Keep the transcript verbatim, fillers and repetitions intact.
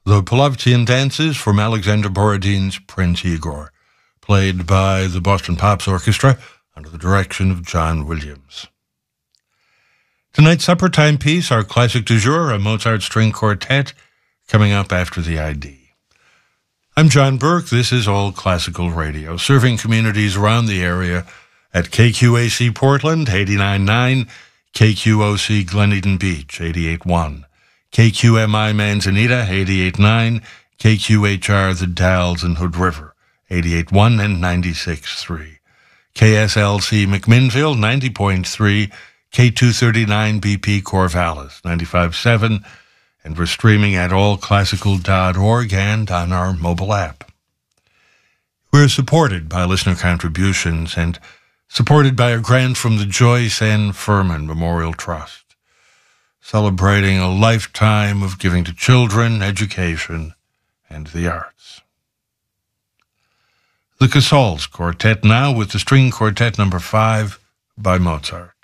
The Polovtian Dances from Alexander Borodin's Prince Igor, played by the Boston Pops Orchestra under the direction of John Williams. Tonight's supper time piece, our classic du jour, a Mozart string quartet, coming up after the I D. I'm John Burke. This is All Classical Radio, serving communities around the area at K Q A C Portland, eighty-nine point nine, K Q O C Glen Eden Beach, eighty-eight point one, K Q M I Manzanita, eighty-eight point nine, K Q H R The Dalles and Hood River, eighty-eight point one and ninety-six point three, K S L C McMinnville, ninety point three, K two thirty-nine B P Corvallis, ninety-five point seven, and we're streaming at all classical dot org and on our mobile app. We're supported by listener contributions and supported by a grant from the Joyce N. Furman Memorial Trust, celebrating a lifetime of giving to children, education, and the arts. The Casals Quartet now with the String Quartet number five by Mozart.